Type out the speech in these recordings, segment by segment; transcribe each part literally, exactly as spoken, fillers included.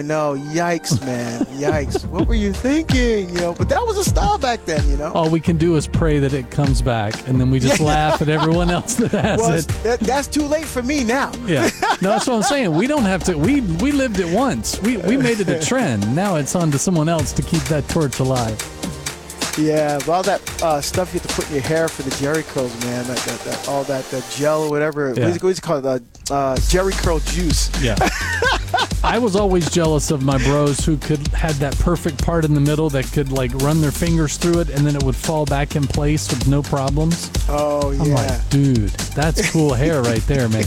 No, yikes, man, yikes. What were you thinking? You know, but that was a style back then, you know. All we can do is pray that it comes back, and then we just Yeah. laugh at everyone else that has Well, it. that, that's too late for me now. Yeah, no, that's what I'm saying. We don't have to. We we lived it once. We we made it a trend. Now it's on to someone else to keep that torch alive. Yeah, but all that uh, stuff you have to put in your hair for the Jerry curls, man. That, that, that all that, that gel or whatever. Yeah. What do you call it? Uh, uh, Jerry curl juice. Yeah. I was always jealous of my bros who could had that perfect part in the middle that could like run their fingers through it and then it would fall back in place with no problems. Oh yeah. I'm like, dude, that's cool hair right there, man.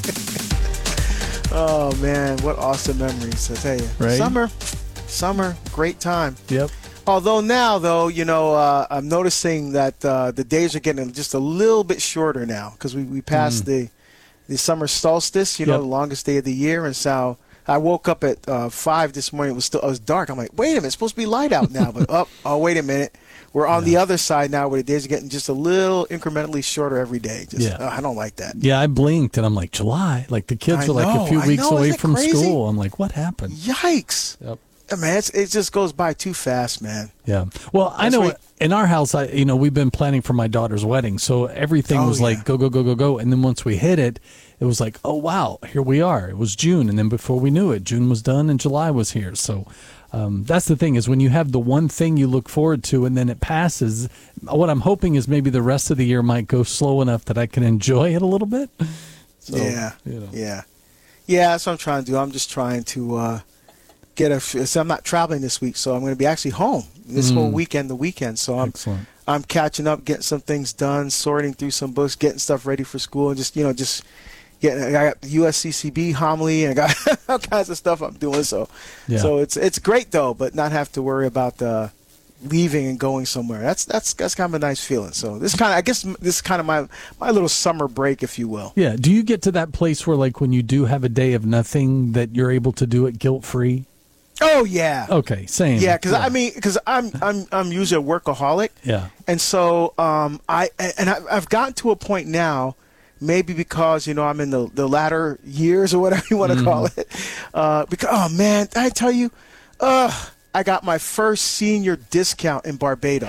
Oh man, what awesome memories! I tell you, Right? summer, summer, great time. Yep. Although now, though, you know, uh, I'm noticing that uh, the days are getting just a little bit shorter now because we, we passed Mm. the the summer solstice, you know, Yep. the longest day of the year. And so I woke up at uh, five this morning. It was still it was dark. I'm like, wait a minute, it's supposed to be light out now. But oh, oh, wait a minute. We're on the other side now where the days are getting just a little incrementally shorter every day. Just, Yeah. uh, I don't like that. Yeah, I blinked and I'm like, July. Like the kids I were like know, a few I weeks know, away isn't it from crazy? school. I'm like, what happened? Yikes. Yep. Yeah, man, it's, it just goes by too fast, man. Yeah. Well, I That's know right. in our house, I you know, we've been planning for my daughter's wedding. So everything Oh, was like yeah. go, go, go, go, go. And then once we hit it, it was like, oh, wow, here we are. It was June. And then before we knew it, June was done and July was here. So um, that's the thing is when you have the one thing you look forward to and then it passes, what I'm hoping is maybe the rest of the year might go slow enough that I can enjoy it a little bit. So, yeah, you know. yeah, yeah. That's what I'm trying to do. I'm just trying to uh, get a. So I'm not traveling this week, so I'm going to be actually home this whole weekend, the weekend. So I'm Excellent. I'm catching up, getting some things done, sorting through some books, getting stuff ready for school, and just you know just getting. I got the U S C C B homily, and I got all kinds of stuff I'm doing. So Yeah. so it's it's great though, but not have to worry about the. Leaving and going somewhere. That's that's that's kind of a nice feeling. So this kind of I guess this is kind of my my little summer break, if you will. Yeah. Do you get to that place where, like, when you do have a day of nothing, that you're able to do it guilt free? Oh yeah. Okay. Same. Yeah, because I mean, because I'm I'm I'm usually a workaholic, Yeah. and so um I and I, I've gotten to a point now, maybe because you know I'm in the the latter years or whatever you want to call it, uh because oh man, I tell you, uh I got my first senior discount in Barbados.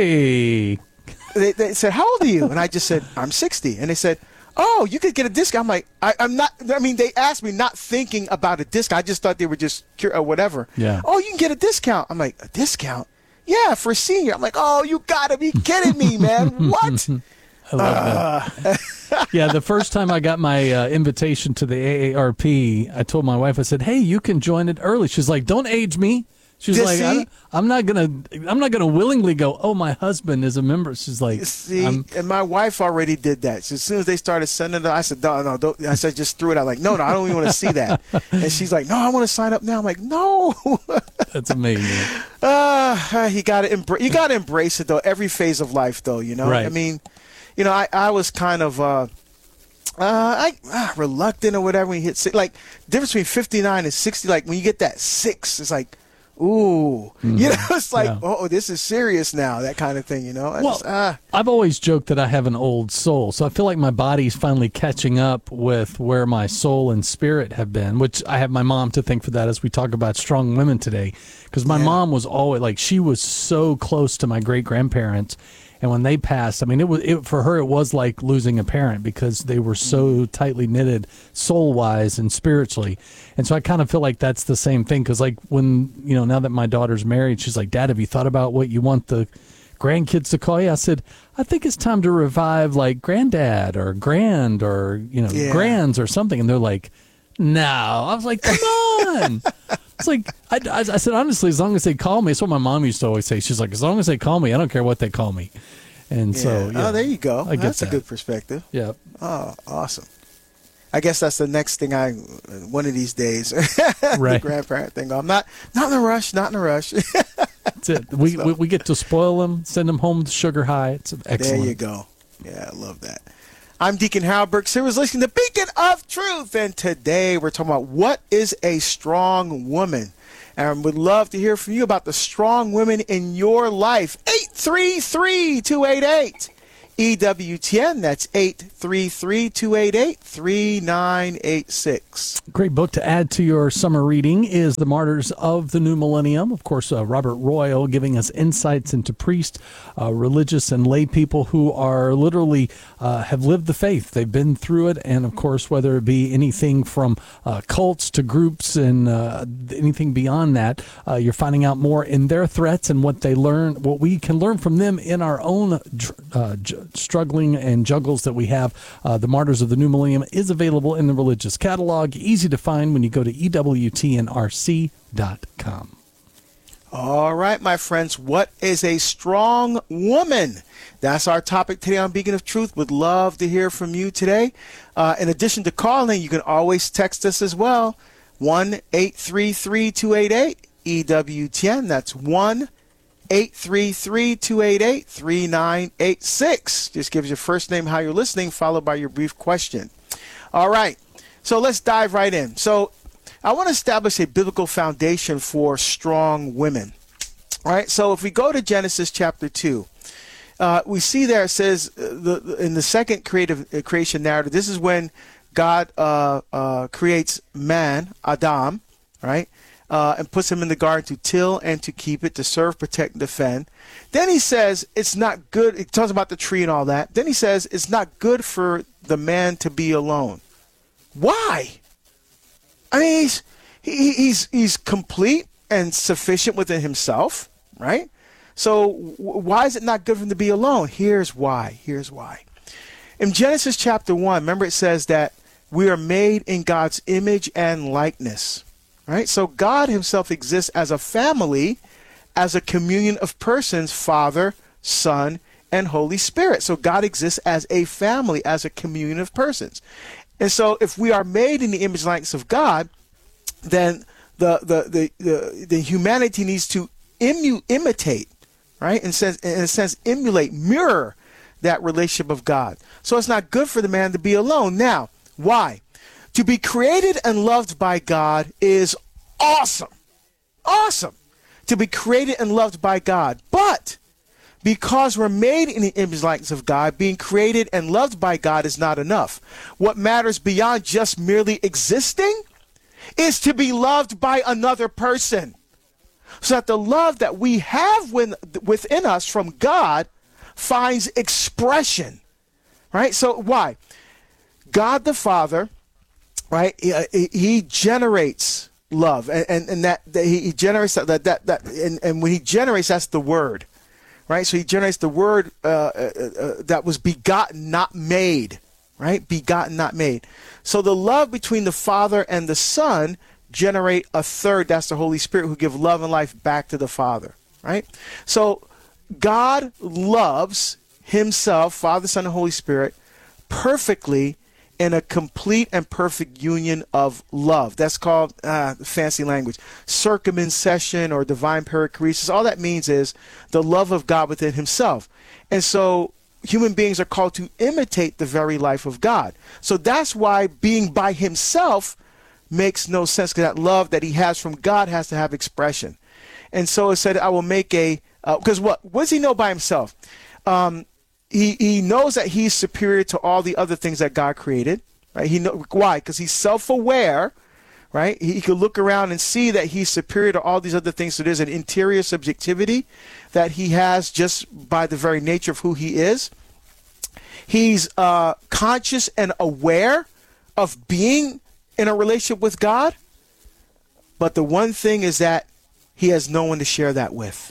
Hey. They, they said, "How old are you?" And I just said, "I'm sixty." And they said, "Oh, you could get a discount." I'm like, I, I'm not. I mean, they asked me, not thinking about a discount. I just thought they were just cur- or whatever. Yeah. Oh, you can get a discount. I'm like, a discount? Yeah, for a senior. I'm like, oh, you gotta be kidding me, man. What? I love that. Yeah, the first time I got my uh, invitation to the A A R P, I told my wife, I said, "Hey, you can join it early." She's like, "Don't age me." She's Did like, see? I don't- "I'm not gonna, I'm not gonna willingly go." Oh, my husband is a member. She's like, See, I'm- and my wife already did that. So as soon as they started sending it, I said, no, no, don't. I said, just threw it out. Like, no, no, I don't even want to see that. And she's like, no, I want to sign up now. I'm like, no. "That's amazing." Uh, you got to embrace. You got to embrace it though. Every phase of life, though. You know. Right. I mean, you know, I, I was kind of uh, uh, I uh, reluctant or whatever when you hit six. Like difference between fifty-nine and sixty. Like when you get that six, it's like, ooh, you know, it's like, Yeah. oh, this is serious now. That kind of thing. You know. I Well, just, ah. I've always joked that I have an old soul, so I feel like my body's finally catching up with where my soul and spirit have been, which I have my mom to thank for that as we talk about strong women today, because my Yeah. mom was always, like, she was so close to my great-grandparents, and when they passed, I mean, it was it, for her, it was like losing a parent because they were so tightly knitted soul-wise and spiritually, and so I kind of feel like that's the same thing, because, like, when, you know, now that my daughter's married, she's like, "Dad, have you thought about what you want the grandkids to call you?" I said, "I think it's time to revive like granddad or grand or, you know, Yeah. grands or something." And they're like, "No." I was like, "Come on." It's like, I, I, I said, honestly, as long as they call me, it's what my mom used to always say. She's like, as long as they call me, I don't care what they call me. And Yeah. so, yeah. Oh, there you go. I get That's that. a good perspective. Yeah. Oh, awesome. I guess that's the next thing I, one of these days, Right. the grandparent thing. I'm not, not in a rush, not in a rush. That's it. We, we, we get to spoil them, send them home to sugar high. It's excellent. There you go. Yeah, I love that. I'm Deacon Hal Burke. So was listening to Beacon of Truth, and today we're talking about what is a strong woman. And would love to hear from you about the strong women in your life. eight three three, two eight eight, E W T N. That's eight three three, two eight eight, three nine eight six. Great book to add to your summer reading is The Martyrs of the New Millennium. Of course, uh, Robert Royal giving us insights into priests, uh, religious and lay people who are literally uh, have lived the faith. They've been through it. And of course, whether it be anything from uh, cults to groups and uh, anything beyond that, uh, you're finding out more in their threats and what they learn, what we can learn from them in our own uh, struggling and juggles that we have. Uh, the Martyrs of the New Millennium is available in the religious catalog, easy to find when you go to E W T N R C dot com. All right, my friends, what is a strong woman? That's our topic today on Beacon of Truth. Would love to hear from you today. Uh, in addition to calling, you can always text us as well. one eight three three, two eight eight, E W T N. That's one eight three three, two eight eight, three nine eight six. Just gives your first name, how you're listening, followed by your brief question. All right, so let's dive right in. So I want to establish a biblical foundation for strong women. All right, so if we go to Genesis chapter two, uh, we see there it says uh, the, in the second creative uh, creation narrative, this is when God uh, uh, creates man, Adam, right? Uh, and puts him in the garden to till and to keep it, to serve, protect, and defend. Then he says it's not good. He talks about the tree and all that. Then he says it's not good for the man to be alone. Why? I mean, he's he, he's he's complete and sufficient within himself, right? So why is it not good for him to be alone? Here's why. Here's why. In Genesis chapter one, remember it says that we are made in God's image and likeness. Right? So God himself exists as a family, as a communion of persons, Father, Son, and Holy Spirit. So God exists as a family, as a communion of persons. And so if we are made in the image and likeness of God, then the the the the, the humanity needs to imu, imitate, right? In a sense, in a sense, emulate, mirror that relationship of God. So it's not good for the man to be alone. Now, why? To be created and loved by God is awesome. Awesome. To be created and loved by God. But because we're made in the image and likeness of God, being created and loved by God is not enough. What matters beyond just merely existing is to be loved by another person. So that the love that we have when, within us from God finds expression. Right? So why? God the Father, right? He, he generates love, and, and, and that, that he, he generates that, that, that, that and, and when he generates, that's the word, right? So he generates the word uh, uh, uh, that was begotten, not made, right? Begotten, not made. So the love between the Father and the Son generate a third, that's the Holy Spirit, who give love and life back to the Father, right? So God loves himself, Father, Son, and Holy Spirit, perfectly in a complete and perfect union of love. That's called, uh, fancy language, circumcision or divine perichoresis. All that means is the love of God within himself. And so human beings are called to imitate the very life of God. So that's why being by himself makes no sense, because that love that he has from God has to have expression. And so it said, I will make a, because uh, what, what does he know by himself? Um, He he knows that he's superior to all the other things that God created, right? He know why? Because he's self-aware, right? He, he could look around and see that he's superior to all these other things. So there's an interior subjectivity that he has just by the very nature of who he is. He's uh, conscious and aware of being in a relationship with God. But the one thing is that he has no one to share that with.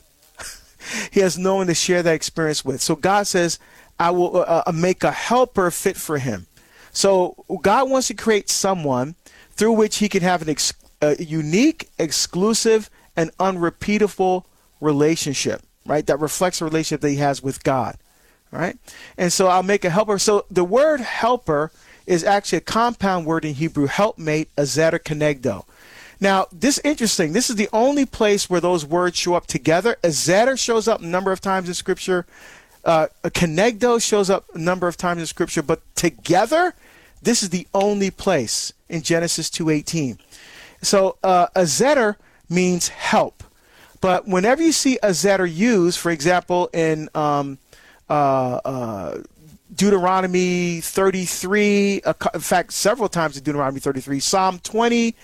He has no one to share that experience with. So God says, I will uh, uh, make a helper fit for him. So God wants to create someone through which he can have an ex- a unique, exclusive, and unrepeatable relationship, right? That reflects the relationship that he has with God, right? And so I'll make a helper. So the word helper is actually a compound word in Hebrew, helpmate, azer kenegdo. Now, this is interesting. This is the only place where those words show up together. Azer shows up a number of times in Scripture. Uh, kenegdo shows up a number of times in Scripture. But together, this is the only place in Genesis two eighteen. So uh, azer means help. But whenever you see azer used, for example, in um, uh, uh, Deuteronomy thirty-three, in fact, several times in Deuteronomy thirty-three, Psalm twenty,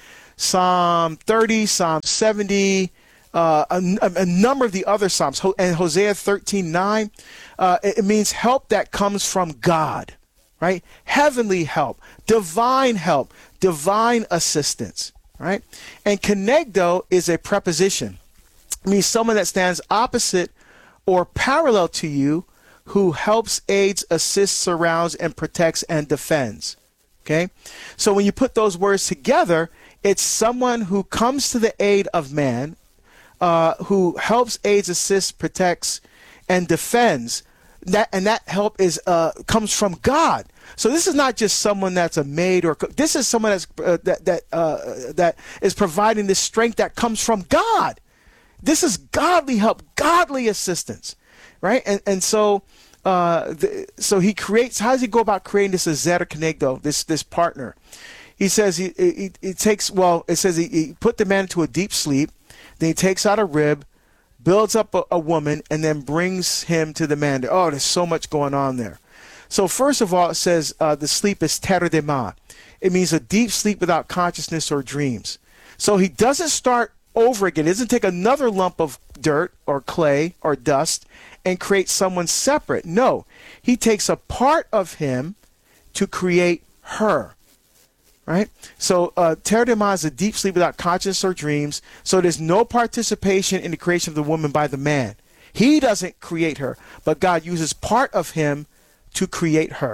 Psalm thirty, Psalm seventy, uh, a, a number of the other Psalms, and Hosea thirteen nine. Uh, it, it means help that comes from God, right? Heavenly help, divine help, divine assistance, right? And kenegdo is a preposition. It means someone that stands opposite or parallel to you, who helps, aids, assists, surrounds, and protects and defends. Okay? So when you put those words together, it's someone who comes to the aid of man, uh, who helps, aids, assists, protects, and defends. That and that help is uh, comes from God. So this is not just someone that's a maid, or this is someone that's uh, that that uh, that is providing this strength that comes from God. This is godly help, godly assistance, right? And and so uh, the, so he creates. How does he go about creating this Ezer Kenegdo, this this partner? He says he, he, he takes. Well, it says he, he put the man into a deep sleep. Then he takes out a rib, builds up a, a woman, and then brings him to the man. Oh, there's so much going on there. So first of all, it says uh, the sleep is terdema. It means a deep sleep without consciousness or dreams. So he doesn't start over again. He doesn't take another lump of dirt or clay or dust and create someone separate. No, he takes a part of him to create her. Right? So uh, terdema is a deep sleep without consciousness or dreams. So there's no participation in the creation of the woman by the man. He doesn't create her, but God uses part of him to create her.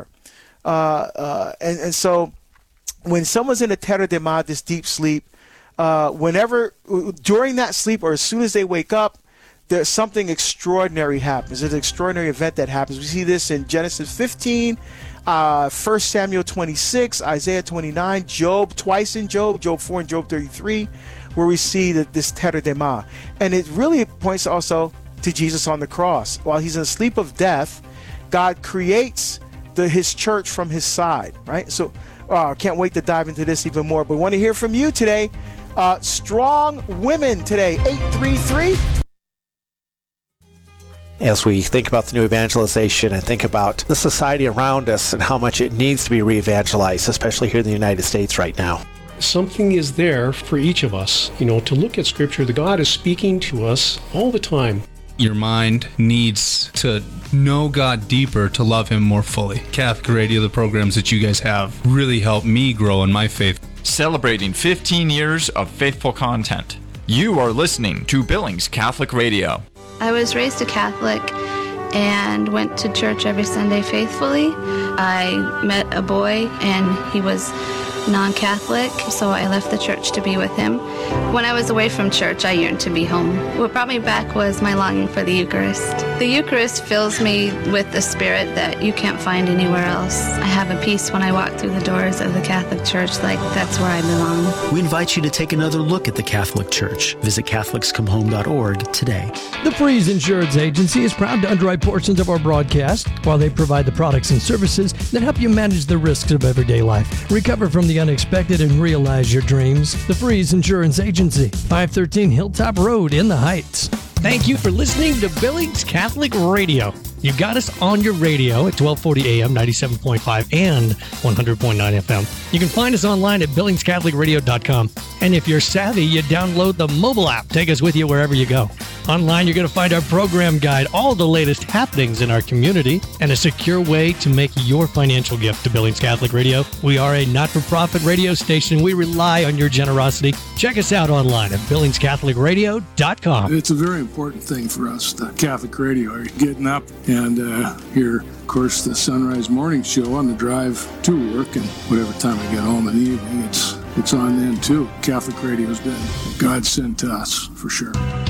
Uh, uh, and, and so when someone's in a terdema, this deep sleep, uh, whenever, during that sleep or as soon as they wake up, there's something extraordinary happens. There's an extraordinary event that happens. We see this in Genesis fifteen, uh, First Samuel twenty-six, Isaiah twenty-nine, Job, twice in Job, Job four and Job thirty-three, where we see that this terdema. And it really points also to Jesus on the cross. While he's in a sleep of death, God creates the, his church from his side, right? So I uh, can't wait to dive into this even more. But I want to hear from you today. Uh, strong women today, eight three three. As we think about the new evangelization and think about the society around us and how much it needs to be re-evangelized, especially here in the United States right now. Something is there for each of us, you know, to look at Scripture. The God is speaking to us all the time. Your mind needs to know God deeper to love Him more fully. Catholic Radio, the programs that you guys have, really helped me grow in my faith. Celebrating fifteen years of faithful content. You are listening to Billings Catholic Radio. I was raised a Catholic and went to church every Sunday faithfully. I met a boy and he was non-Catholic, so I left the church to be with him. When I was away from church, I yearned to be home. What brought me back was my longing for the Eucharist. The Eucharist fills me with the spirit that you can't find anywhere else. I have a peace when I walk through the doors of the Catholic Church, like that's where I belong. We invite you to take another look at the Catholic Church. Visit Catholics Come Home dot org today. The Freeze Insurance Agency is proud to underwrite portions of our broadcast while they provide the products and services that help you manage the risks of everyday life. Recover from the unexpected and realize your dreams. The Freeze Insurance Agency, five thirteen Hilltop Road in the Heights. Thank you for listening to Billings Catholic Radio. You got us on your radio at twelve forty A M, ninety-seven point five, and one hundred point nine F M. You can find us online at billings catholic radio dot com. And if you're savvy, you download the mobile app. Take us with you wherever you go. Online, you're going to find our program guide, all the latest happenings in our community, and a secure way to make your financial gift to Billings Catholic Radio. We are a not-for-profit radio station. We rely on your generosity. Check us out online at billings catholic radio dot com. It's a very important thing for us, the Catholic Radio. Are getting up and uh, hear, of course, the Sunrise Morning Show on the drive to work, and whatever time I get home in the evening, it's it's on then too. Catholic Radio has been God sent to us, for sure.